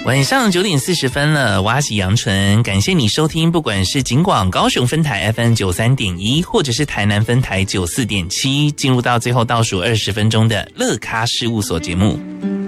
晚上9点40分了，我是杨纯，感谢你收听，不管是警广高雄分台 FM 93.1，或者是台南分台94.7，进入到最后倒数20分钟的乐咖事务所节目。